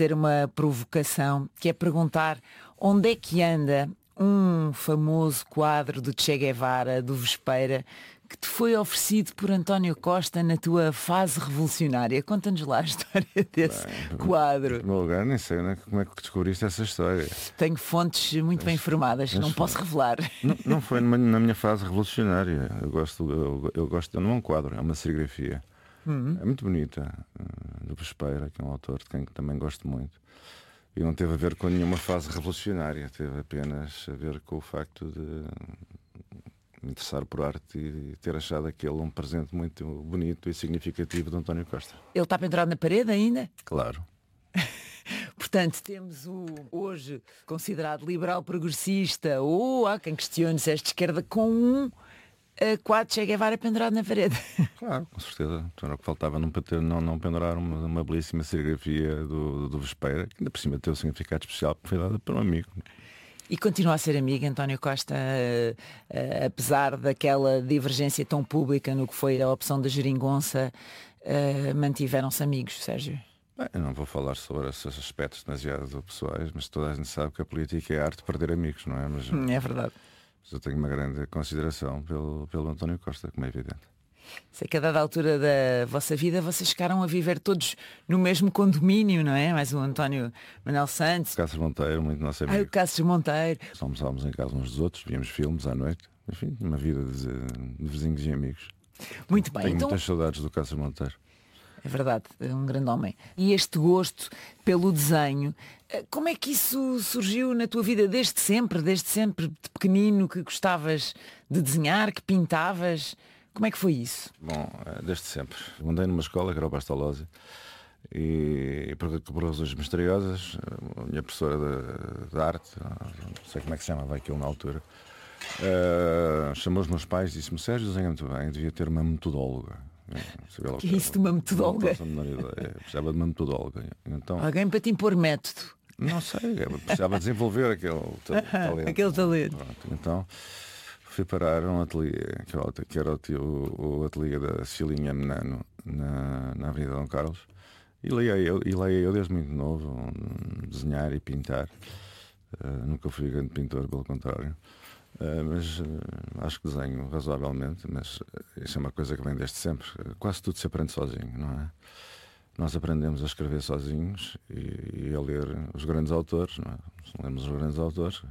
fazer uma provocação, que é perguntar onde é que anda um famoso quadro do Che Guevara, do Vespeira, que te foi oferecido por António Costa na tua fase revolucionária. Conta-nos lá a história desse quadro. Em primeiro lugar, nem sei, né, como é que descobriste essa história. Tenho fontes muito bem informadas, não posso revelar. Não foi na minha fase revolucionária. Eu gosto, não é um quadro, é uma serigrafia. É muito bonita, do Vespeira, que é um autor de quem também gosto muito. E não teve a ver com nenhuma fase revolucionária, teve apenas a ver com o facto de me interessar por arte e ter achado aquele um presente muito bonito e significativo de António Costa. Ele está pendurado na parede ainda? Claro. Portanto, temos o hoje considerado liberal progressista, ou há quem questione se é de esquerda, com um quadro Che Guevara pendurado na parede. Claro, com certeza. Era o que faltava não pendurar uma belíssima serigrafia do Vespeira, que ainda por cima tem um significado especial, porque foi dada por um amigo. E continua a ser amigo, António Costa, apesar daquela divergência tão pública no que foi a opção da geringonça, mantiveram-se amigos, Sérgio? Bem, eu não vou falar sobre esses aspectos demasiado pessoais, mas toda a gente sabe que a política é a arte de perder amigos, não é? É verdade. Mas eu tenho uma grande consideração pelo António Costa, como é evidente. Sei que a dada altura da vossa vida vocês chegaram a viver todos no mesmo condomínio, não é? Mais o António Manuel Santos. Cássio Monteiro, muito nosso amigo. O Cássio Monteiro. Almoçávamos em casa uns dos outros, víamos filmes à noite. Enfim, uma vida de vizinhos e amigos. Muito bem. Tenho Então, muitas saudades do Cássio Monteiro. é verdade, é um grande homem. E este gosto pelo desenho, como é que isso surgiu na tua vida desde sempre de pequenino, que gostavas de desenhar, que pintavas? Como é que foi isso? Bom, desde sempre. Eu andei numa escola que era o Bastalozzi e por razões misteriosas, a minha professora de arte, não sei como é que se chamava aquilo na altura, chamou os meus pais e disse-me: Sérgio desenha muito bem, devia ter uma metodóloga. Que é isso de uma metodóloga? Não faço a menor ideia. Precisava de uma metodóloga. Então, alguém para te impor método? Não sei, precisava desenvolver aquele talento. Aquele talento. Pronto, então fui parar a um ateliê, que era o ateliê da Cilinha Menano, na Avenida Dom Carlos, e lá ia eu desde muito novo, desenhar e pintar. Nunca fui grande pintor, pelo contrário. Mas acho que desenho razoavelmente, mas isso é uma coisa que vem desde sempre. Quase tudo se aprende sozinho, não é? Nós aprendemos a escrever sozinhos e a ler os grandes autores, não é? Se lemos os grandes autores,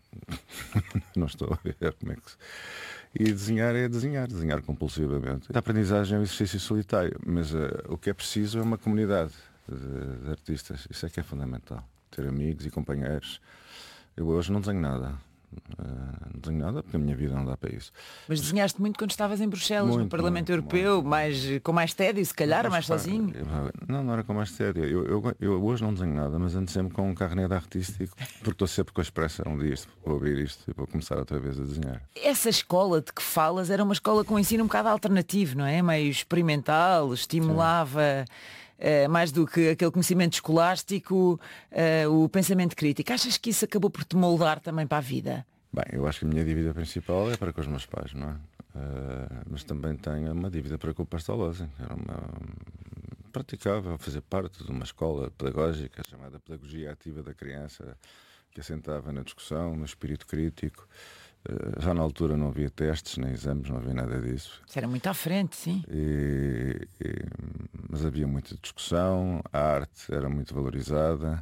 não estou a ver como é que se... E desenhar é desenhar compulsivamente. A aprendizagem é um exercício solitário, mas o que é preciso é uma comunidade de artistas. Isso é que é fundamental. Ter amigos e companheiros. Eu hoje não desenho nada. Não tenho nada porque a minha vida não dá para isso. Mas desenhaste muito quando estavas em Bruxelas, no Parlamento Europeu, com mais tédio, se calhar, mais sozinho? Não era com mais tédio. Eu hoje não desenho nada, mas ando sempre com um carnet artístico, porque estou sempre com a expressa. Um dia vou abrir isto e vou começar outra vez a desenhar. Essa escola de que falas era uma escola com um ensino um bocado alternativo, não é? Meio experimental, estimulava... mais do que aquele conhecimento escolástico, o pensamento crítico. Achas que isso acabou por te moldar também para a vida? Bem, eu acho que a minha dívida principal é para com os meus pais, não é? Mas também tenho uma dívida para com o Pestalozzi. Praticava fazer parte de uma escola pedagógica chamada Pedagogia Ativa da Criança, que assentava na discussão, no espírito crítico. Já na altura não havia testes, nem exames, não havia nada disso. Isso era muito à frente, sim. Mas havia muita discussão, a arte era muito valorizada.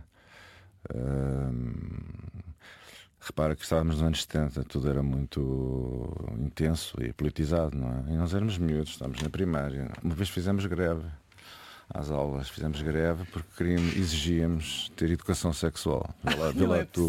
Repara que estávamos nos anos 70, tudo era muito intenso e politizado, não é? E nós éramos miúdos, estávamos na primária. Uma vez fizemos greve às aulas, fizemos greve porque exigíamos ter educação sexual. Vê lá tu.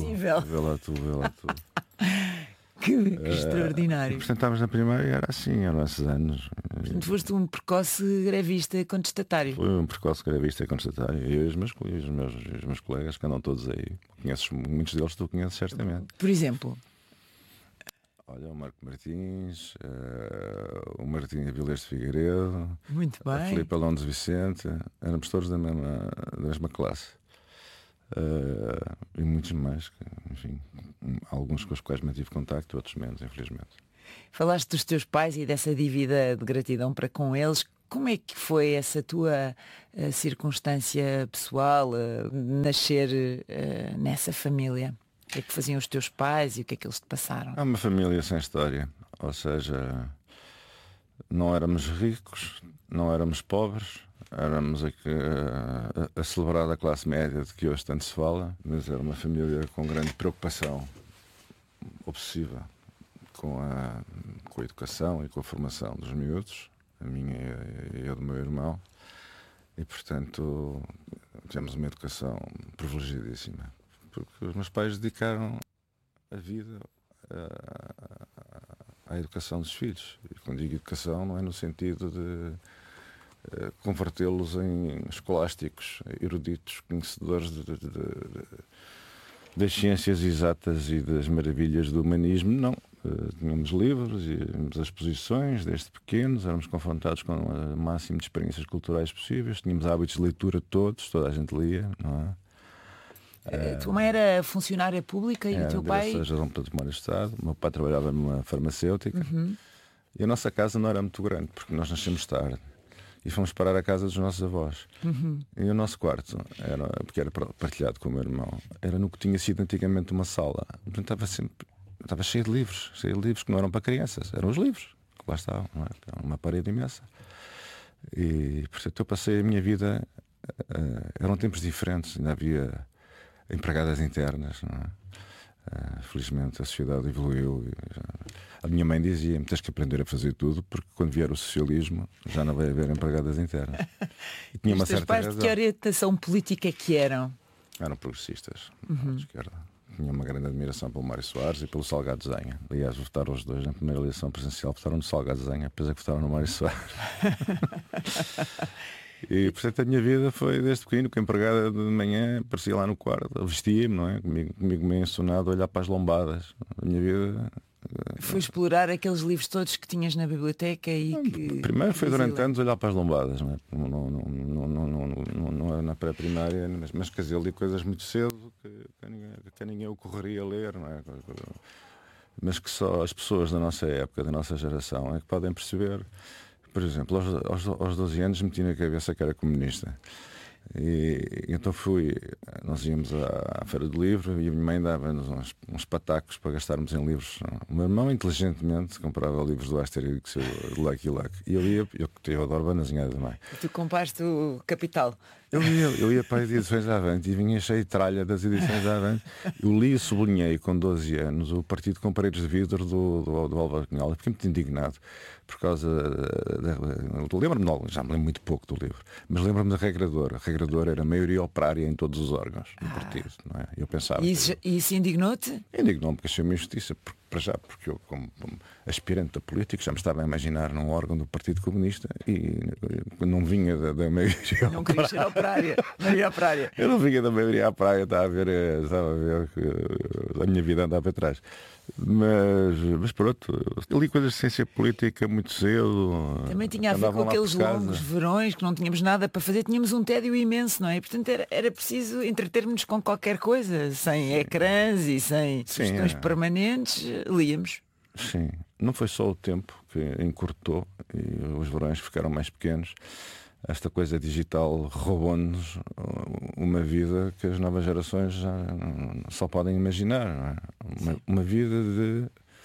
Que extraordinário. Portanto, estávamos na primária e era assim, eram esses anos. Portanto, foste um precoce grevista contestatário. Fui um precoce grevista contestatário. Eu e os meus colegas que andam todos aí. Conheces muitos deles, tu conheces certamente. Por exemplo? Olha, o Marco Martins, o Martim Avilés de Figueiredo. Muito bem. A Filipe Alonso Vicente. Éramos todos da mesma classe. E muitos mais, enfim, alguns com os quais mantive contacto, outros menos, infelizmente. Falaste dos teus pais e dessa dívida de gratidão para com eles. Como é que foi essa tua circunstância pessoal, nascer nessa família? O que é que faziam os teus pais e o que é que eles te passaram? É uma família sem história, ou seja, não éramos ricos, não éramos pobres, éramos a celebrada classe média de que hoje tanto se fala, mas era uma família com grande preocupação obsessiva com a educação e com a formação dos miúdos, a minha e a do meu irmão, e portanto tivemos uma educação privilegiadíssima, porque os meus pais dedicaram a vida à educação dos filhos. E quando digo educação não é no sentido de convertê-los em escolásticos, eruditos, conhecedores das ciências exatas e das maravilhas do humanismo, não. Tínhamos livros, íamos às exposições desde pequenos, éramos confrontados com o máximo de experiências culturais possíveis, tínhamos hábitos de leitura todos, toda a gente lia, não é? A tua mãe era funcionária pública e o teu pai... Direção-Geral do Património do Estado. O meu pai trabalhava numa farmacêutica. E a nossa casa não era muito grande, porque nós nascemos tarde. E fomos parar a casa dos nossos avós. E o nosso quarto, porque era partilhado com o meu irmão, era no que tinha sido antigamente uma sala. Portanto, estava cheio de livros que não eram para crianças, eram os livros que lá estavam, não é? Era uma parede imensa. E, portanto, eu passei a minha vida... eram tempos diferentes, ainda havia empregadas internas, não é? Felizmente a sociedade evoluiu. A minha mãe dizia-me: tens que aprender a fazer tudo, porque quando vier o socialismo já não vai haver empregadas internas. E tinha uma certa pais razão. De que orientação política que eram? Eram progressistas, de esquerda. Tinha uma grande admiração pelo Mário Soares e pelo Salgado Zenha. Aliás, votaram os dois na primeira eleição presidencial, votaram no Salgado Zenha, apesar que votaram no Mário Soares. E, portanto, a minha vida foi desde pequeno, que a empregada de manhã aparecia lá no quarto, vestia-me, não é? Comigo meio ensonado a olhar para as lombadas. A minha vida... Foi explorar aqueles livros todos que tinhas na biblioteca e que... Primeiro foi durante anos olhar para as lombadas, não é? Não era na pré-primária, mas quer dizer, eu li coisas muito cedo que a ninguém ocorreria ler, não é? Mas que só as pessoas da nossa época, da nossa geração, é que podem perceber. Por exemplo, aos 12 anos meti na cabeça que era comunista. E então nós íamos à Feira do Livro e a minha mãe dava-nos uns patacos para gastarmos em livros. O meu irmão, inteligentemente, comprava livros do Asterix, do Lucky Luke. E eu adoro banazinhada também. Tu compraste o Capital. Eu ia para as edições Avante e vinha cheio de tralha das edições Avante. Eu li e sublinhei com 12 anos o Partido com Paredes de Vidro do Álvaro Cunhal. Fiquei muito indignado por causa lembro-me, já me lembro muito pouco do livro, mas lembro-me da regradora. A regradora era a maioria operária em todos os órgãos do partido, não é? Eu pensava. E isso indignou-te? Indignou-me, porque achei uma injustiça. Porque eu, como aspirante a político, já me estava a imaginar num órgão do Partido Comunista e não vinha da maioria. Não queria ser maioria operária. Eu não vinha da maioria operária, estava a ver que a minha vida andava para trás. Mas pronto, eu li coisas de ciência política muito cedo. Também tinha a ver com aqueles longos verões que não tínhamos nada para fazer, tínhamos um tédio imenso, não é? E, portanto era preciso entretermos com qualquer coisa, sem ecrãs e sem questões permanentes, líamos. Sim, não foi só o tempo que encurtou e os verões ficaram mais pequenos. Esta coisa digital roubou-nos uma vida que as novas gerações já só podem imaginar, não é? Uma vida de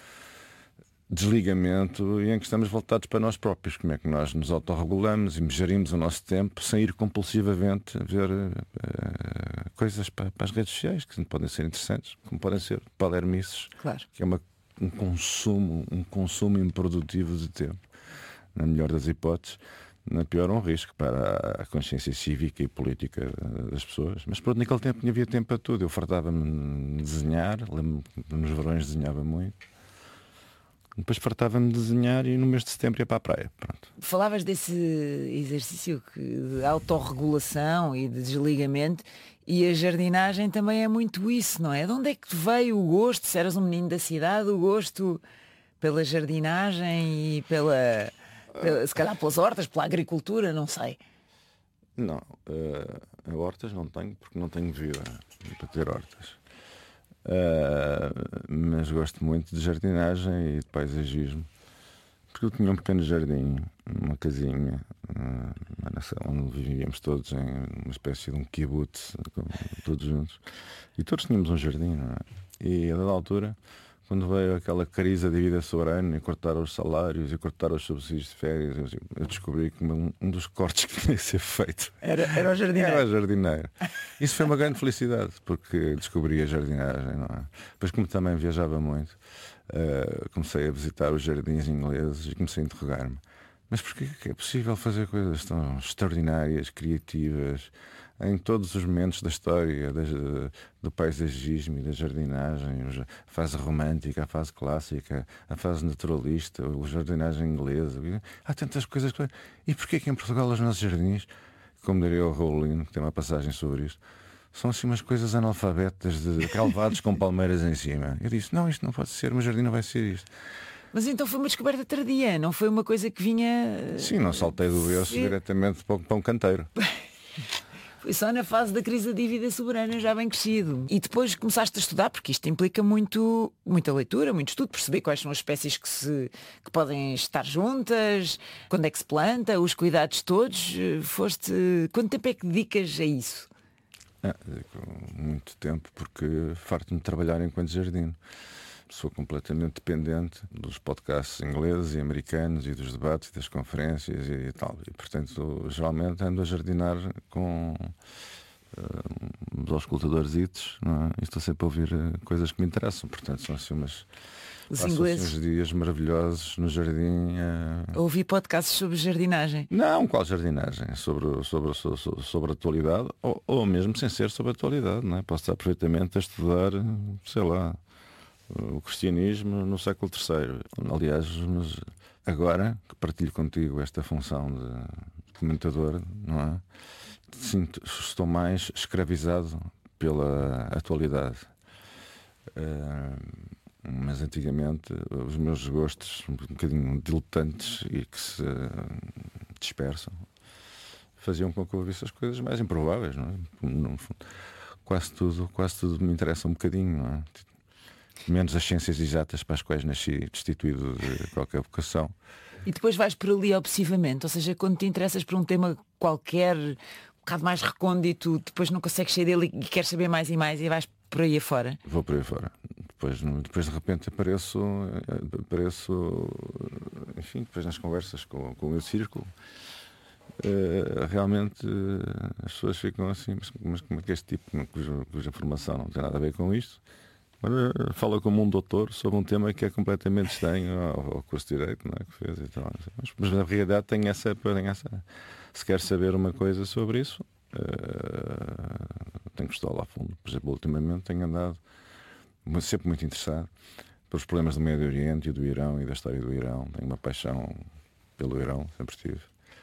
desligamento e em que estamos voltados para nós próprios. Como é que nós nos autorregulamos e gerimos o nosso tempo sem ir compulsivamente a ver coisas para as redes sociais, que podem ser interessantes, como podem ser palermices, claro. Que é um consumo improdutivo de tempo, na melhor das hipóteses. Na pior, um risco para a consciência cívica e política das pessoas. Mas pronto, naquele tempo havia tempo para tudo. Eu fartava-me de desenhar, lembro-me que nos verões desenhava muito. Depois fartava-me de desenhar e no mês de setembro ia para a praia. Pronto. Falavas desse exercício de autorregulação e de desligamento, e a jardinagem também é muito isso, não é? De onde é que veio o gosto, se eras um menino da cidade, o gosto pela jardinagem e se calhar pelas hortas, pela agricultura, não sei. Não, hortas não tenho, porque não tenho vida para ter hortas. Mas gosto muito de jardinagem e de paisagismo. Porque eu tinha um pequeno jardim, uma casinha, onde vivíamos todos em uma espécie de um kibutz, todos juntos. E todos tínhamos um jardim, não é? E a dada altura, quando veio aquela crise da dívida soberana e cortaram os salários e cortaram os subsídios de férias, eu descobri que um dos cortes que tinha que ser feito era o jardineiro. Era a jardineira. Isso foi uma grande felicidade, porque descobri a jardinagem, não é? Depois, como também viajava muito, comecei a visitar os jardins ingleses e comecei a interrogar-me. Mas porquê que é possível fazer coisas tão extraordinárias, criativas, em todos os momentos da história, do paisagismo e da jardinagem, a fase romântica, a fase clássica, a fase naturalista, a jardinagem inglesa? Há tantas coisas. E porquê que em Portugal os nossos jardins, como diria o Raulino, que tem uma passagem sobre isto, são assim umas coisas analfabetas de calvados com palmeiras em cima? Eu disse, não, isto não pode ser, o meu jardim não vai ser isto. Mas então foi uma descoberta tardia, não foi uma coisa que vinha... Sim, não saltei do berço diretamente para um canteiro. Foi só na fase da crise da dívida soberana, já bem crescido. E depois começaste a estudar, porque isto implica muita leitura, muito estudo, perceber quais são as espécies que podem estar juntas, quando é que se planta, os cuidados todos. Quanto tempo é que dedicas a isso? Muito tempo, porque farto-me de trabalhar enquanto jardino. Sou completamente dependente dos podcasts ingleses e americanos e dos debates e das conferências e tal. E, portanto, geralmente ando a jardinar com os auscultadorzitos, não é? E estou sempre a ouvir coisas que me interessam. Portanto, são assim os ingleses. Uns dias maravilhosos no jardim. Ouvi podcasts sobre jardinagem. Não, qual jardinagem? Sobre a atualidade, ou mesmo sem ser sobre a atualidade, não é? Posso estar perfeitamente a estudar, sei lá, o cristianismo no século III. Aliás, mas agora que partilho contigo esta função de comentador, não é? Estou mais escravizado pela atualidade. Mas antigamente os meus gostos um bocadinho diletantes e que se dispersam faziam com que eu visse as coisas mais improváveis, não é? No fundo, quase tudo me interessa um bocadinho, não é? Menos as ciências exatas, para as quais nasci destituído de qualquer vocação. E depois vais por ali obsessivamente, ou seja, quando te interessas por um tema qualquer, um bocado mais recôndito, depois não consegues sair dele e queres saber mais e mais e vais por aí afora? Vou por aí fora. Depois de repente apareço, enfim, depois nas conversas com o meu círculo, realmente as pessoas ficam assim, mas como é que este tipo cuja formação não tem nada a ver com isto fala como um doutor sobre um tema que é completamente estranho ao curso de Direito, não é? Que fez e tal. Mas na realidade tem essa. Se quer saber uma coisa sobre isso, tenho que estudar lá a fundo. Por exemplo, ultimamente tenho andado sempre muito interessado pelos problemas do Médio Oriente e do Irão e da história do Irão. Tenho uma paixão pelo Irão, sempre tive.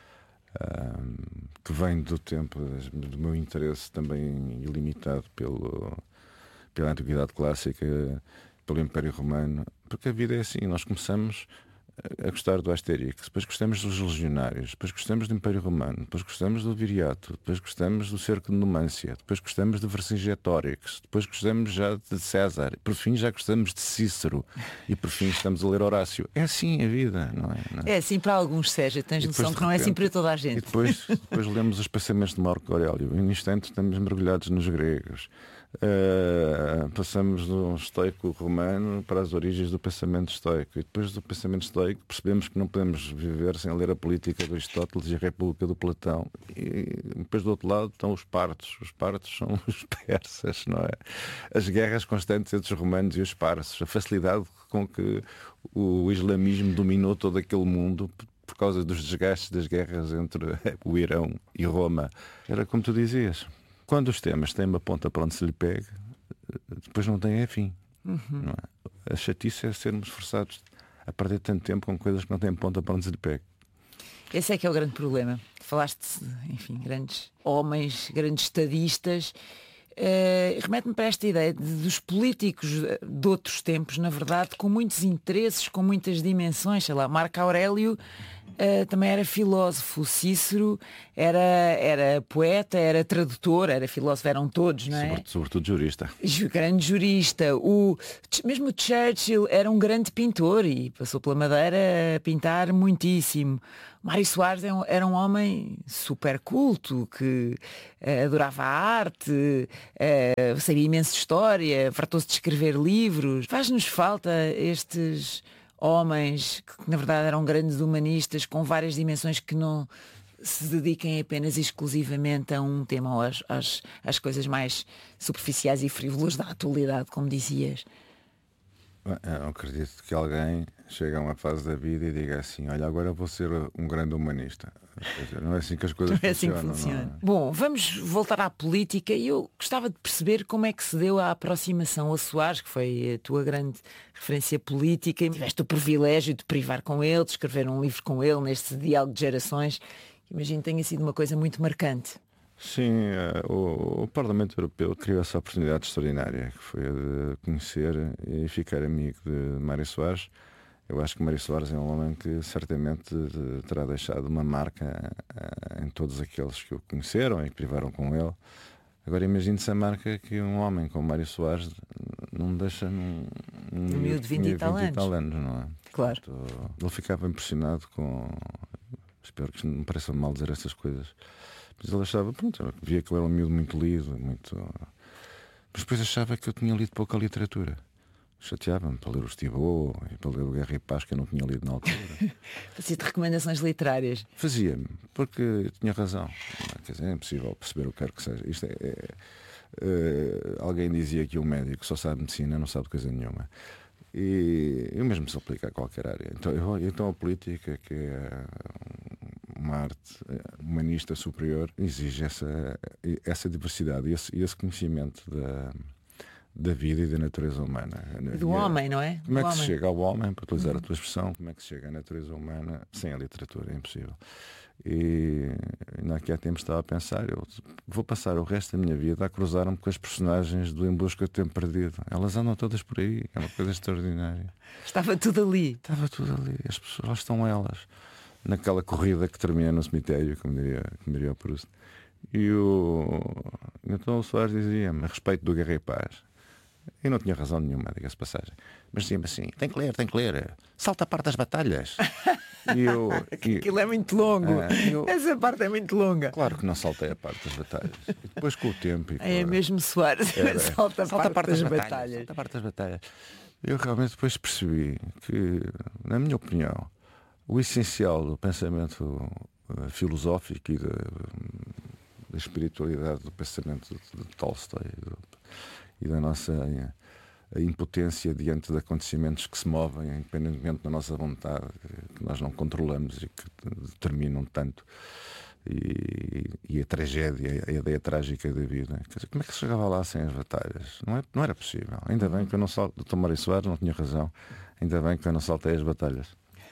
Que vem do tempo do meu interesse também ilimitado pela Antiguidade Clássica, pelo Império Romano, porque a vida é assim, nós começamos a gostar do Asterix, depois gostamos dos Legionários, depois gostamos do Império Romano, depois gostamos do Viriato, depois gostamos do Cerco de Numância, depois gostamos de Vercingetorix, depois gostamos já de César, por fim já gostamos de Cícero e por fim estamos a ler Horácio. É assim a vida, não é? É assim para alguns, Sérgio, tens noção que não é assim para toda a gente. E depois lemos os pensamentos de Marco Aurélio e no instante estamos mergulhados nos gregos. Passamos de um estoico romano para as origens do pensamento estoico e depois do pensamento estoico percebemos que não podemos viver sem ler a Política de Aristóteles e a República do Platão, e depois do outro lado estão os partos são os persas, não é? As guerras constantes entre os romanos e os parsos, a facilidade com que o islamismo dominou todo aquele mundo por causa dos desgastes das guerras entre o Irão e Roma. Era como tu dizias, quando os temas têm uma ponta para onde se lhe pega, depois não tem fim. Não é? A chatice é sermos forçados a perder tanto tempo com coisas que não têm ponta para onde se lhe pega. Esse é que é o grande problema. Falaste, enfim, grandes homens, grandes estadistas. Remete-me para esta ideia dos políticos de outros tempos, na verdade, com muitos interesses, com muitas dimensões. Sei lá, Marco Aurélio também era filósofo. O Cícero era poeta, era tradutor, era filósofo, eram todos, não é? Sobretudo jurista. Grande jurista. Mesmo o Churchill era um grande pintor e passou pela Madeira a pintar muitíssimo. Mário Soares era um homem super culto, que adorava a arte, sabia imenso de história, fartou-se de escrever livros. Faz-nos falta estes homens que na verdade eram grandes humanistas com várias dimensões, que não se dediquem apenas e exclusivamente a um tema ou às coisas mais superficiais e frívolas da atualidade, como dizias. Eu acredito que alguém chega a uma fase da vida e diga assim: olha, agora vou ser um grande humanista. Quer dizer, não é assim que as coisas Não é assim que funcionam. funciona. Não é? Bom, vamos voltar à política e eu gostava de perceber como é que se deu a aproximação a Soares, que foi a tua grande referência política, e tiveste o privilégio de privar com ele, de escrever um livro com ele, neste diálogo de gerações. Imagino que tenha sido uma coisa muito marcante. Sim, o Parlamento Europeu criou essa oportunidade extraordinária, que foi a de conhecer e ficar amigo de Mário Soares. Eu acho que Mário Soares é um homem que certamente terá deixado uma marca em todos aqueles que o conheceram e que privaram com ele. Agora imagine-se a marca que um homem como Mário Soares não deixa num miúdo de 20 e tal anos, não é? Claro. Portanto, ele ficava impressionado com... Espero que não me pareça mal dizer essas coisas. Mas ele achava, pronto, eu via que ele era um miúdo muito lido, muito... Mas depois achava que eu tinha lido pouca literatura. Chateava-me para ler o Thibault e para ler o Guerra e Paz, que eu não tinha lido na altura. Fazia-te recomendações literárias. Fazia-me, porque eu tinha razão. Quer dizer, é impossível perceber o que quer que seja. Isto alguém dizia que um médico só sabe medicina, não sabe coisa nenhuma. E o mesmo se aplica a qualquer área. Então a política, que é uma arte humanista superior, exige essa diversidade e esse conhecimento da vida e da natureza humana. Do homem, não é? Como é que se homem. chega ao homem, para utilizar a tua expressão, como é que se chega à natureza humana sem a literatura? É impossível. E aqui há tempo estava a pensar, eu vou passar o resto da minha vida a cruzar-me com as personagens do Em Busca do Tempo Perdido. Elas andam todas por aí, é uma coisa extraordinária. Estava tudo ali. Estava tudo ali, as pessoas, lá estão elas, naquela corrida que termina no cemitério, como diria o Proust. Então o Soares dizia-me, a respeito do Guerra e Paz, e não tinha razão nenhuma, diga-se passagem, mas dizia-me assim: tem que ler, salta a parte das batalhas. Aquilo é muito longo. Essa parte é muito longa. Claro que não saltei a parte das batalhas. E depois com o tempo. É mesmo Soares. Salta a parte das batalhas. Salta a parte das batalhas. Eu realmente depois percebi que, na minha opinião, o essencial do pensamento filosófico e da espiritualidade do pensamento de Tolstói e da nossa impotência diante de acontecimentos que se movem independentemente da nossa vontade, que nós não controlamos e que determinam tanto, e a tragédia, a ideia trágica da vida. Quer dizer, como é que se chegava lá sem as batalhas? Não era possível. Ainda bem que eu não saltei. O Mário Soares não tinha razão. Ainda bem que eu não saltei as batalhas.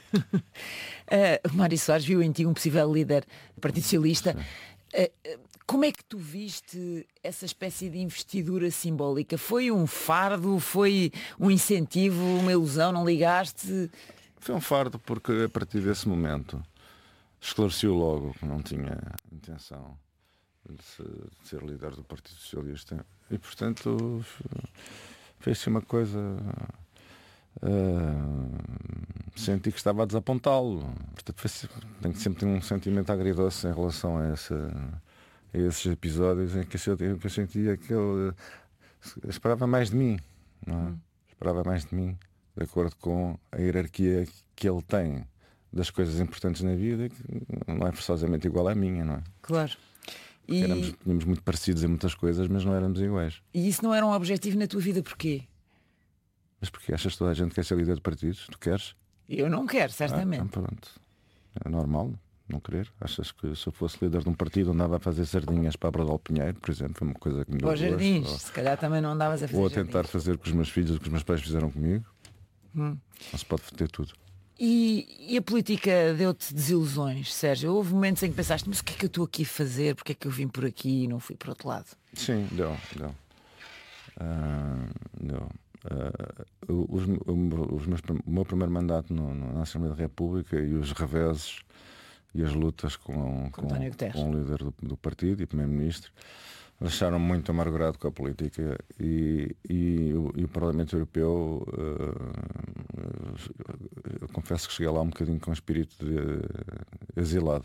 Mário Soares viu em ti um possível líder do Partido Socialista. Como é que tu viste essa espécie de investidura simbólica? Foi um fardo? Foi um incentivo? Uma ilusão? Não ligaste? Foi um fardo porque a partir desse momento esclareceu logo que não tinha intenção de ser líder do Partido Socialista e, portanto, fez-se uma coisa... senti que estava a desapontá-lo. Portanto, tenho sempre um sentimento agridoce em relação a esses episódios em que eu sentia que ele esperava mais de mim, não é? Esperava mais de mim, de acordo com a hierarquia que ele tem das coisas importantes na vida, que não é forçosamente igual à minha, não é? Claro. Tínhamos muito parecidos em muitas coisas, mas não éramos iguais. E isso não era um objetivo na tua vida, porquê? Mas porque achas que toda a gente quer ser líder de partidos? Tu queres? Eu não quero, certamente. Então pronto. É normal não querer. Achas que se eu fosse líder de um partido andava a fazer sardinhas para a Bradal Pinheiro, por exemplo, foi uma coisa que me deu Ou jardins, gosto, se calhar também não andavas a fazer. ou a tentar jardins. fazer com os meus filhos o que os meus pais fizeram comigo. Não se pode ter tudo. E a política deu-te desilusões, Sérgio? Houve momentos em que pensaste, mas o que é que eu estou aqui a fazer? Porque é que eu vim por aqui e não fui para outro lado? Sim, deu. o meu primeiro mandato na Assembleia da República e os reveses e as lutas com o líder do partido e primeiro-ministro deixaram-me muito amargurado com a política e o Parlamento Europeu, eu confesso que cheguei lá um bocadinho com espírito de exilado.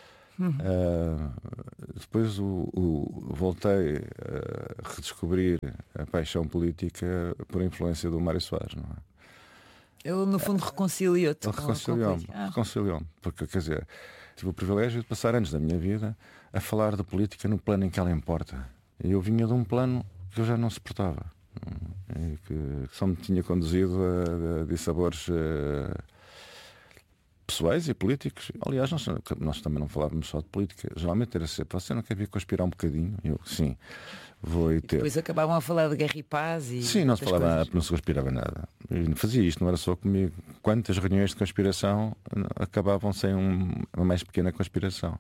Depois voltei a redescobrir a paixão política por influência do Mário Soares, não é? Ele no fundo reconciliou-te. Ele reconciliou-me, porque quer dizer, tive o privilégio de passar anos da minha vida a falar de política no plano em que ela importa. E eu vinha de um plano que eu já não suportava, e que só me tinha conduzido a dissabores pessoais e políticos. Aliás, nós também não falávamos só de política. Geralmente era sempre: você não quer vir conspirar um bocadinho? Eu, sim, vou e ter. Depois acabavam a falar de guerra e paz e... Sim, não se falava, não se conspirava nada. E fazia isto, não era só comigo. Quantas reuniões de conspiração acabavam sem uma mais pequena conspiração?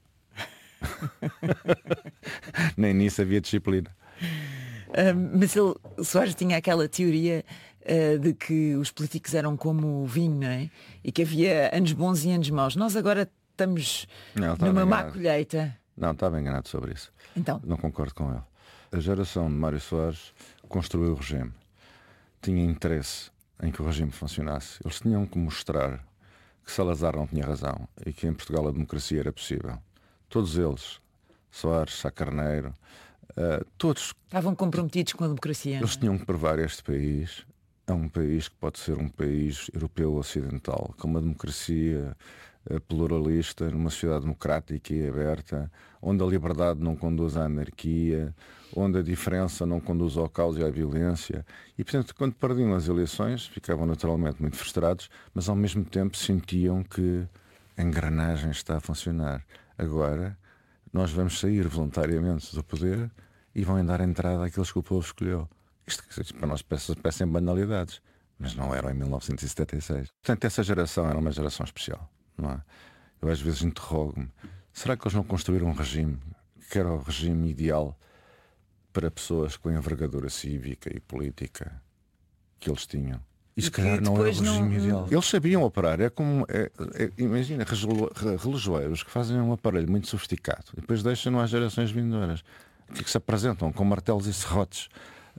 Nem nisso havia disciplina. Mas Soares tinha aquela teoria de que os políticos eram como o vinho, não é? E que havia anos bons e anos maus. Nós agora estamos numa má colheita. Não, estava enganado sobre isso. Então. Não concordo com ele. A geração de Mário Soares construiu o regime. Tinha interesse em que o regime funcionasse. Eles tinham que mostrar que Salazar não tinha razão e que em Portugal a democracia era possível. Todos eles, Soares, Sá Carneiro, todos estavam comprometidos com a democracia. Eles tinham que provar este país é um país que pode ser um país europeu ocidental, com uma democracia pluralista, numa sociedade democrática e aberta, onde a liberdade não conduz à anarquia, onde a diferença não conduz ao caos e à violência. E, portanto, quando perdiam as eleições, ficavam naturalmente muito frustrados, mas ao mesmo tempo sentiam que a engrenagem está a funcionar. Agora, nós vamos sair voluntariamente do poder e vão dar entrada àqueles que o povo escolheu. Isto para nós parecem banalidades, mas não era em 1976. Portanto, essa geração era uma geração especial, não é? Eu às vezes interrogo-me, será que eles não construíram um regime que era o regime ideal para pessoas com a envergadura cívica e política que eles tinham? E se calhar não era o regime ideal. Eles sabiam operar. É como, imagina, relojoeiros que fazem um aparelho muito sofisticado e depois deixam-no às gerações vindouras, que se apresentam com martelos e serrotes.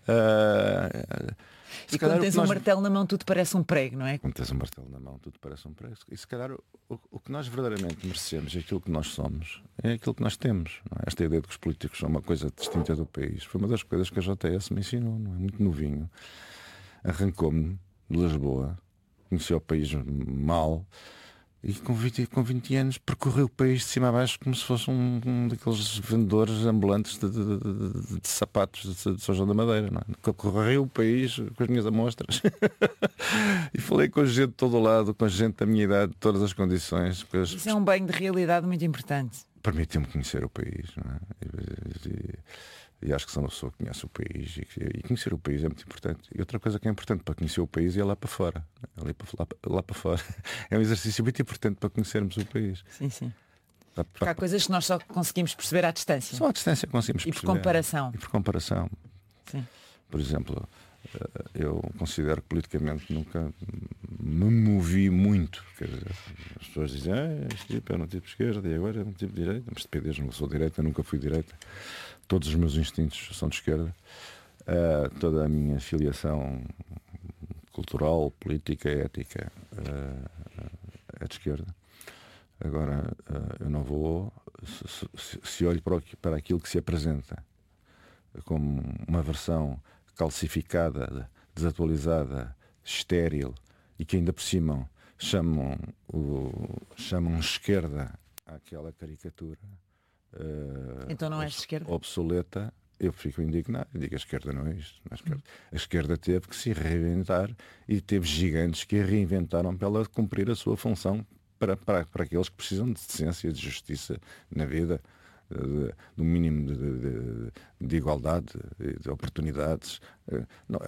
E quando tens um martelo na mão tudo parece um prego, não é? Quando tens um martelo na mão tudo parece um prego. E se calhar o que nós verdadeiramente merecemos, aquilo que nós somos, é aquilo que nós temos, não é? Esta ideia de que os políticos são uma coisa distinta do país foi uma das coisas que a JS me ensinou, não é? Muito novinho. Arrancou-me de Lisboa, conheci o país mal e com 20 anos percorreu o país de cima a baixo como se fosse um daqueles vendedores ambulantes de sapatos de São João da Madeira, não é? Percorreu o país com as minhas amostras e falei com gente de todo o lado, com gente da minha idade, de todas as condições. Isso é um banho de realidade muito importante. Permitiu-me conhecer o país, não é? E acho que sou uma pessoa que conhece o país e conhecer o país é muito importante. E outra coisa que é importante para conhecer o país é lá para fora. Lá para fora. É um exercício muito importante para conhecermos o país. Sim, sim. Porque há coisas que nós só conseguimos perceber à distância. Só à distância conseguimos perceber. E por comparação. E por comparação. Sim. Por exemplo, eu considero que politicamente nunca me movi muito. Quer dizer, as pessoas dizem, este tipo é um tipo de esquerda e agora é um tipo de direita. Mas depende, não sou de direita, nunca fui de direita. Todos os meus instintos são de esquerda. Toda a minha filiação cultural, política, ética é de esquerda. Agora, eu não vou, se olho para aquilo que se apresenta como uma versão calcificada, desatualizada, estéril e que ainda por cima chamam esquerda àquela caricatura. Então não és de esquerda? Obsoleta, eu fico indignado. Eu digo, a esquerda não é isto. A esquerda teve que se reinventar e teve gigantes que a reinventaram para ela cumprir a sua função para aqueles que precisam de decência, de justiça na vida, do mínimo de igualdade, de oportunidades. Não,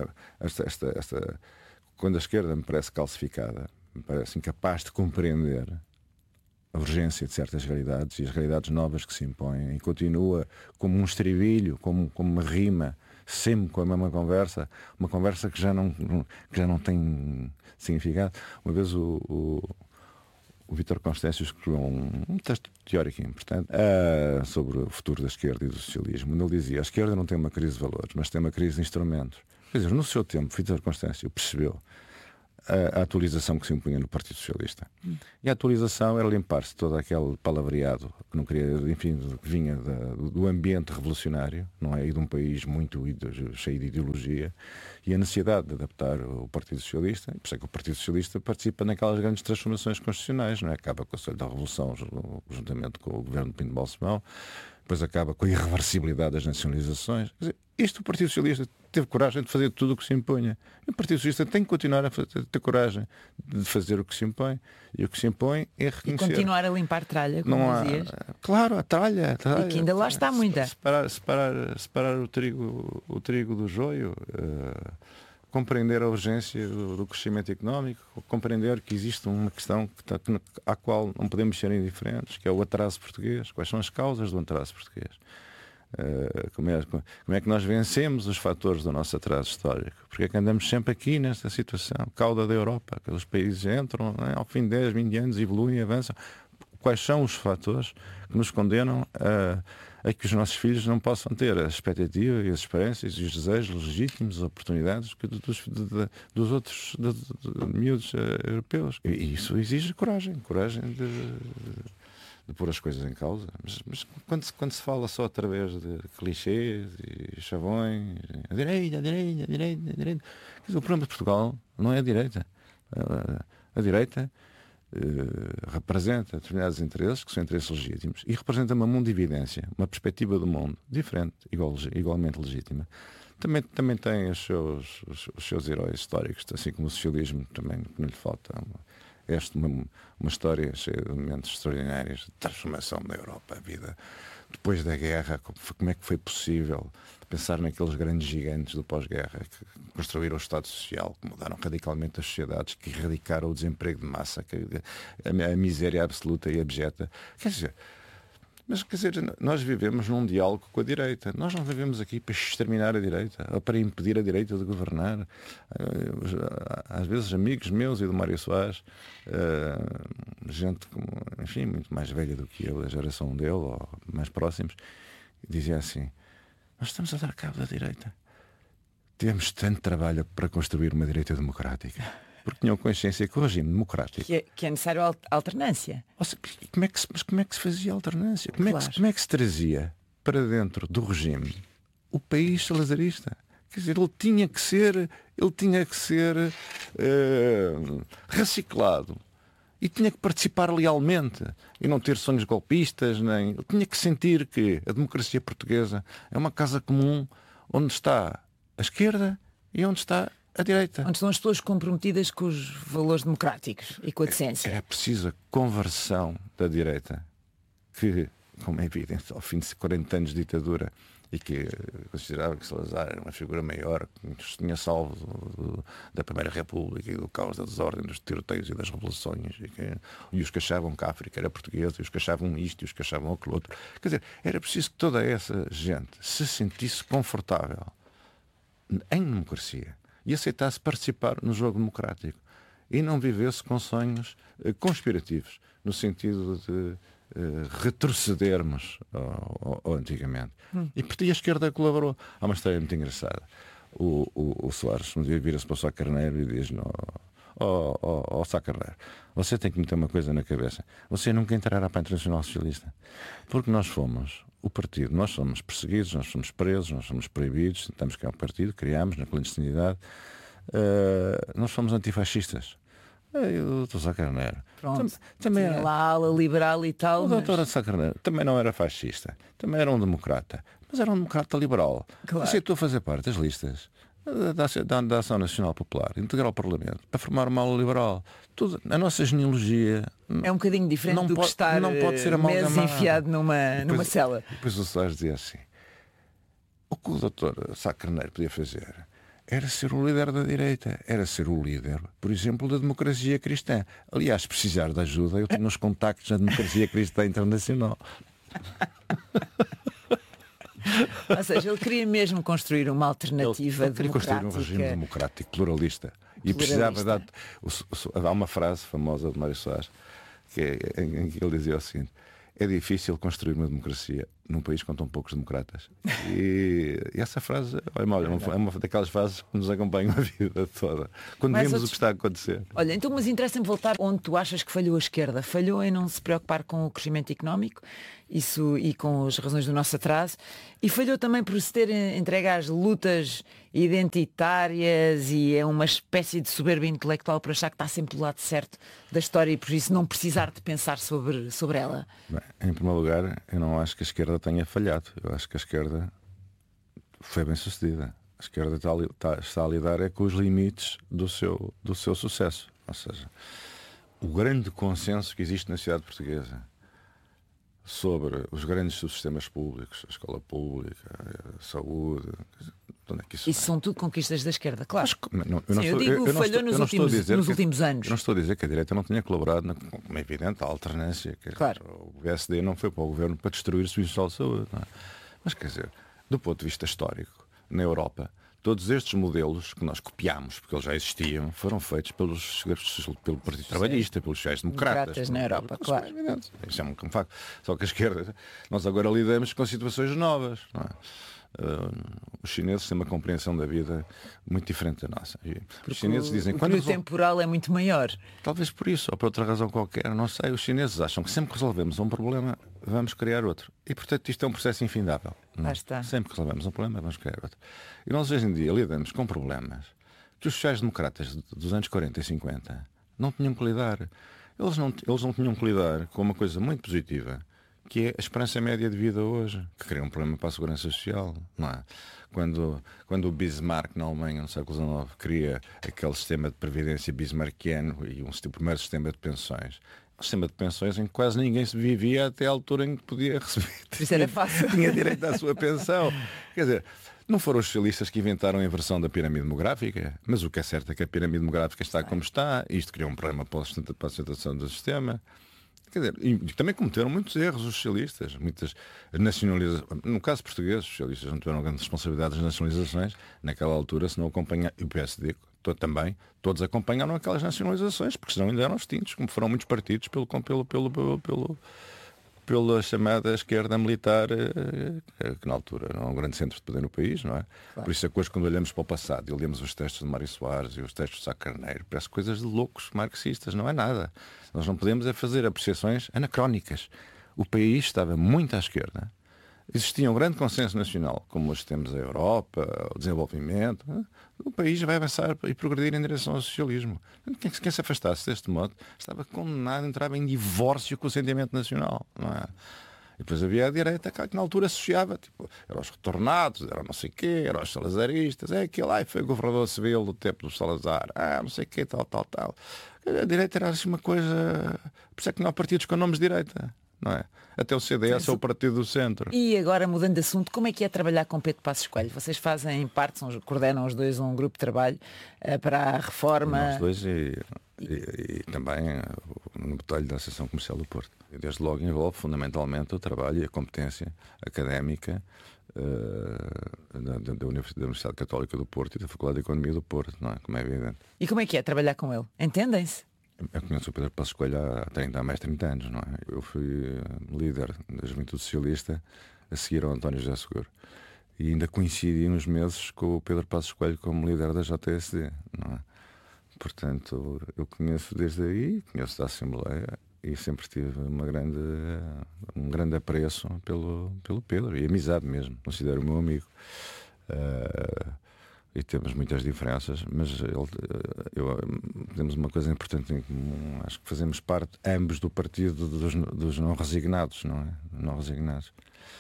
quando a esquerda me parece calcificada, me parece incapaz de compreender a urgência de certas realidades e as realidades novas que se impõem, e continua como um estribilho, como uma rima sempre com a mesma conversa, uma conversa que já não tem significado. Uma vez o Vítor Constâncio escreveu um texto teórico importante sobre o futuro da esquerda e do socialismo. Ele dizia: a esquerda não tem uma crise de valores, mas tem uma crise de instrumentos. Quer dizer, no seu tempo, Vítor Constâncio percebeu a atualização que se impunha no Partido Socialista. E a atualização era limpar-se todo aquele palavreado que não queria, enfim, que vinha do ambiente revolucionário, não é? E de um país muito cheio de ideologia, e a necessidade de adaptar o Partido Socialista. Por isso é que o Partido Socialista participa naquelas grandes transformações constitucionais, não é? Acaba com o Conselho da Revolução juntamente com o governo de Pinto Balsemão, depois acaba com a irreversibilidade das nacionalizações. Quer dizer, o Partido Socialista teve coragem de fazer tudo o que se impunha. E o Partido Socialista tem que continuar a ter coragem de fazer o que se impõe. E o que se impõe é reconhecer. E continuar a limpar tralha, como dizias. Claro, a tralha. E que ainda lá está muita. Separar o trigo do joio. Compreender a urgência do crescimento económico, compreender que existe uma questão à qual não podemos ser indiferentes, que é o atraso português. Quais são as causas do atraso português? Como é que nós vencemos os fatores do nosso atraso histórico? Porque é que andamos sempre aqui nesta situação, cauda da Europa, que os países entram, né, ao fim de 10, 20 anos, evoluem, avançam. Quais são os fatores que nos condenam a que os nossos filhos não possam ter a expectativa e as esperanças e os desejos legítimos, as oportunidades dos outros miúdos europeus? E isso exige coragem de pôr as coisas em causa. Mas quando se fala só através de clichês e chavões, a direita. Quer dizer, o problema de Portugal não é a direita. A direita representa determinados interesses, que são interesses legítimos, e representa uma mundividência, uma perspectiva do mundo diferente, igualmente legítima. Também tem os seus heróis históricos, assim como o socialismo também, que não lhe falta uma história cheia de momentos extraordinários de transformação da Europa, a vida depois da guerra, como é que foi possível pensar naqueles grandes gigantes do pós-guerra que construíram o Estado Social, que mudaram radicalmente as sociedades, que erradicaram o desemprego de massa, a miséria absoluta e abjeta. Quer dizer, nós vivemos num diálogo com a direita. Nós não vivemos aqui para exterminar a direita ou para impedir a direita de governar. Às vezes amigos meus e do Mário Soares, gente, enfim, muito mais velha do que eu, da geração dele, ou mais próximos, dizia assim: nós estamos a dar cabo da direita. Tivemos tanto trabalho para construir uma direita democrática. Porque tinham consciência que o regime democrático... Que é necessário alternância. Mas como é que se fazia alternância? Claro. Como é que se trazia para dentro do regime o país salazarista? Quer dizer, ele tinha que ser reciclado. E tinha que participar lealmente. E não ter sonhos golpistas. Ele tinha que sentir que a democracia portuguesa é uma casa comum onde está a esquerda e onde está a direita. Onde estão as pessoas comprometidas com os valores democráticos e com a decência. Era preciso a conversão da direita, que, como é evidente, ao fim de 40 anos de ditadura, e que considerava que Salazar era uma figura maior, que nos tinha salvo da Primeira República e do caos, da desordem, dos tiroteios e das revoluções, e os que achavam que a África era portuguesa, e os que achavam isto, e os que achavam aquilo outro. Quer dizer, era preciso que toda essa gente se sentisse confortável em democracia e aceitasse participar no jogo democrático e não vivesse com sonhos conspirativos, no sentido de retrocedermos ao antigamente. E a esquerda colaborou. Há uma história muito engraçada. O Soares um dia vira-se para o Sá Carneiro e diz: Sá Carneiro, você tem que meter uma coisa na cabeça. Você nunca entrará para a Internacional Socialista, porque nós fomos o partido, nós somos perseguidos, nós somos presos, nós somos proibidos, tentamos criar um partido, criámos na clandestinidade, nós somos antifascistas. O Dr. Sá Carneiro também era lá a ala liberal e tal. O Dr. Sá Carneiro também não era fascista, também era um democrata, mas era um democrata liberal. Claro. Aceitou fazer parte das listas da Ação Nacional Popular, integrar o Parlamento para formar uma ala liberal. Tudo, a nossa genealogia é um bocadinho diferente do que estar não pode ser meses enfiado numa cela. Depois o Soares dizia assim: o que o Dr. Sá Carneiro podia fazer era ser o líder da direita, era ser o líder, por exemplo, da democracia cristã. Aliás, se precisar de ajuda, eu tenho os contactos da democracia cristã internacional. Ou seja, ele queria mesmo construir uma alternativa ele queria construir um democrática. regime democrático, pluralista. E precisava dar. Há uma frase famosa de Mário Soares em que ele dizia o seguinte: é difícil construir uma democracia num país com tão poucos democratas. E essa frase é uma daquelas frases que nos acompanham a vida toda. Quando vemos o que está a acontecer. Olha, então, mas interessa-me voltar onde tu achas que falhou a esquerda. Falhou em não se preocupar com o crescimento económico, isso, e com as razões do nosso atraso. E falhou também por se ter entregue às lutas identitárias e é uma espécie de soberba intelectual por achar que está sempre do lado certo da história e por isso não precisar de pensar sobre ela. Bem, em primeiro lugar, eu não acho que a esquerda tenha falhado. Eu acho que a esquerda foi bem sucedida. A esquerda está a lidar com os limites do seu sucesso. Ou seja, o grande consenso que existe na sociedade portuguesa sobre os grandes subsistemas públicos, a escola pública, a saúde, onde é que isso são tudo conquistas da esquerda, claro. Falhou nos últimos anos. Eu não estou a dizer que a direita não tenha colaborado, como é evidente, a alternância. Claro. O PSD não foi para o governo para destruir o Serviço Social de Saúde. Não é? Mas quer dizer, do ponto de vista histórico, na Europa, todos estes modelos que nós copiámos, porque eles já existiam, foram feitos pelo Partido Trabalhista, pelos sociais-democratas. Na Europa, claro. Isso é um facto. Só que a esquerda, nós agora lidamos com situações novas. Não é? Os chineses têm uma compreensão da vida muito diferente da nossa. Os chineses dizem que o temporal é muito maior. Talvez por isso, ou por outra razão qualquer, não sei. Os chineses acham que sempre que resolvemos um problema, vamos criar outro. E, portanto, isto é um processo infindável. Sempre que resolvemos um problema, vamos criar outro. E nós, hoje em dia, lidamos com problemas que os sociais-democratas dos anos 40 e 50 não tinham que lidar. Eles não tinham que lidar com uma coisa muito positiva, que é a esperança média de vida hoje, que cria um problema para a segurança social, não é? Quando o Bismarck, na Alemanha, no século XIX, cria aquele sistema de previdência bismarckiano e o primeiro sistema de pensões, um sistema de pensões em que quase ninguém se vivia até à altura em que podia receber. Isso era fácil. Tinha direito à sua pensão. Quer dizer, não foram os socialistas que inventaram a inversão da pirâmide demográfica, mas o que é certo é que a pirâmide demográfica está como está, e isto criou um problema para a sustentação do sistema. Quer dizer, e também cometeram muitos erros os socialistas, muitas nacionalizações. No caso português, os socialistas não tiveram grande responsabilidade das nacionalizações naquela altura, se não acompanhar, e o PSD também, todos acompanharam aquelas nacionalizações, porque senão ainda eram extintos, como foram muitos partidos pela chamada esquerda militar, que na altura era um grande centro de poder no país, não é? Claro. Por isso é que hoje, quando olhamos para o passado e lemos os textos de Mário Soares e os textos de Sá Carneiro, parece coisas de loucos marxistas, não é nada. Nós não podemos fazer apreciações anacrónicas. O país estava muito à esquerda. Existia um grande consenso nacional, como hoje temos a Europa, o desenvolvimento. O país vai avançar e progredir em direção ao socialismo. Quem se afastasse deste modo estava condenado a entrar em divórcio com o sentimento nacional. Não é? E depois havia a direita que na altura associava, eram os retornados, eram não sei o quê, eram os salazaristas, aquele lá foi o governador civil do tempo do Salazar, não sei o quê, tal. A direita era assim uma coisa. Por isso é que não há partidos com nomes de direita. Não é? Até o CDS é o partido do centro. E agora, mudando de assunto, como é que é trabalhar com Pedro Passos Coelho? Vocês fazem parte, coordenam os dois um grupo de trabalho para a reforma? Nós dois e também no botalho da Associação Comercial do Porto. E desde logo envolve fundamentalmente o trabalho e a competência académica da Universidade Católica do Porto e da Faculdade de Economia do Porto, não é? Como é evidente. E como é que é trabalhar com ele? Entendem-se? Eu conheço o Pedro Passos Coelho há mais de 30 anos, não é? Eu fui líder da Juventude Socialista a seguir ao António José Seguro. E ainda coincidi uns meses com o Pedro Passos Coelho como líder da JSD, não é? Portanto, eu conheço desde aí, conheço da Assembleia e sempre tive um grande apreço pelo Pedro e amizade mesmo, considero o meu amigo. E temos muitas diferenças, mas temos uma coisa importante em comum. Acho que fazemos parte ambos do partido dos não resignados, não é? Não resignados.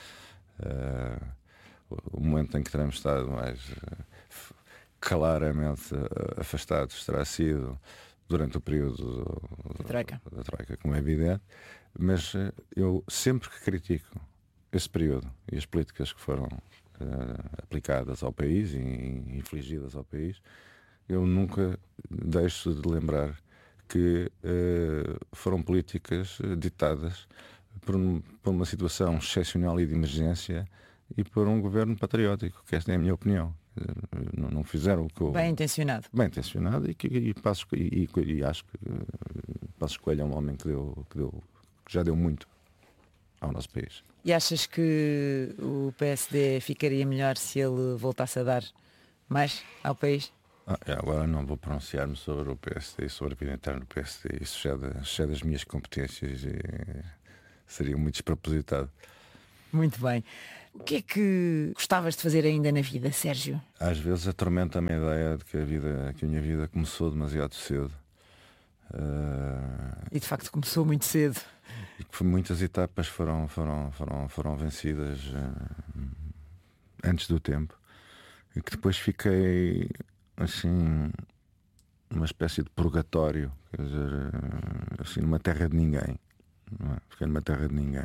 O momento em que teremos estado mais claramente afastados terá sido durante o período da Troika, como é evidente, mas eu sempre que critico esse período e as políticas que foram aplicadas ao país e infligidas ao país, eu nunca deixo de lembrar que foram políticas ditadas por uma situação excepcional e de emergência e por um governo patriótico, que esta é a minha opinião. Não fizeram o que eu... Bem intencionado. Bem intencionado e acho que Passos Coelho é um homem que já deu muito ao nosso país. E achas que o PSD ficaria melhor se ele voltasse a dar mais ao país? Agora não vou pronunciar-me sobre o PSD e sobre a vida interna do PSD. Isso já é das minhas competências e seria muito despropositado. Muito bem. O que é que gostavas de fazer ainda na vida, Sérgio? Às vezes atormenta-me a ideia de que a minha vida começou demasiado cedo. E de facto começou muito cedo. E que muitas etapas foram vencidas antes do tempo. E que depois fiquei assim uma espécie de purgatório, quer dizer, assim numa terra de ninguém. Não é? Fiquei numa terra de ninguém.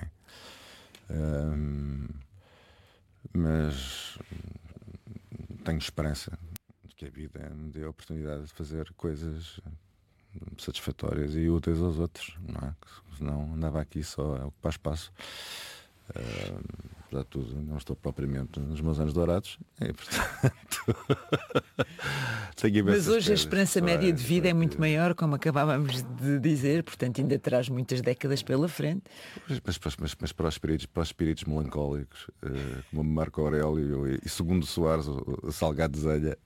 Mas tenho esperança de que a vida me dê a oportunidade de fazer coisas satisfatórias e úteis aos outros, não é? Senão andava aqui só a ocupar espaço. Apesar de tudo, não estou propriamente nos meus anos dourados e, portanto, mas hoje a esperança média de vida é muito maior, como acabávamos de dizer, portanto ainda terás muitas décadas pela frente. Mas para os espíritos melancólicos, como Marco Aurélio e segundo Soares, o Salgado Zenha,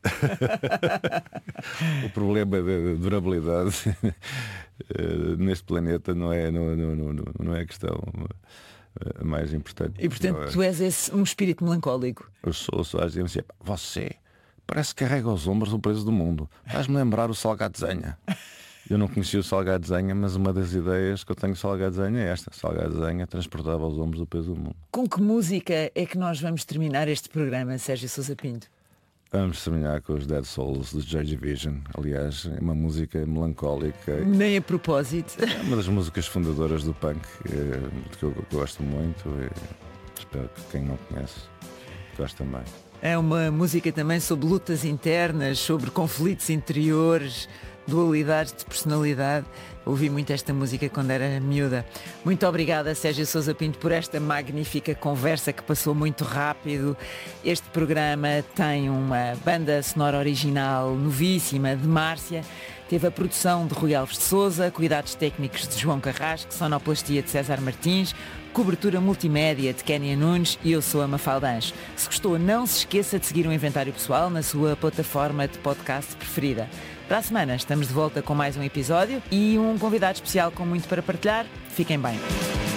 o problema da durabilidade neste planeta não é a questão mais importante. E portanto tu és um espírito melancólico. Eu sou às vezes assim, você parece que carrega aos ombros o peso do mundo. Faz-me lembrar o Salgado Zenha. Eu não conhecia o Salgado Zenha, mas uma das ideias que eu tenho do Salgado Zenha é esta. Salgado Zenha transportava aos ombros o peso do mundo. Com que música é que nós vamos terminar este programa, Sérgio Sousa Pinto? Vamos terminar com os Dead Souls do Joy Division. Aliás, é uma música melancólica. Nem a propósito. É uma das músicas fundadoras do punk, que eu gosto muito. E espero que quem não conhece goste também. É uma música também sobre lutas internas, sobre conflitos interiores, dualidades de personalidade. Ouvi muito esta música quando era miúda. Muito obrigada, Sérgio Sousa Pinto, por esta magnífica conversa que passou muito rápido. Este programa tem uma banda sonora original novíssima de Márcia. Teve a produção de Rui Alves de Sousa, cuidados técnicos de João Carrasco, sonoplastia de César Martins, cobertura multimédia de Kénia Nunes e eu sou a Mafalda Anjos. Se gostou, não se esqueça de seguir o Inventário Pessoal na sua plataforma de podcast preferida. Para a semana estamos de volta com mais um episódio e um convidado especial com muito para partilhar. Fiquem bem.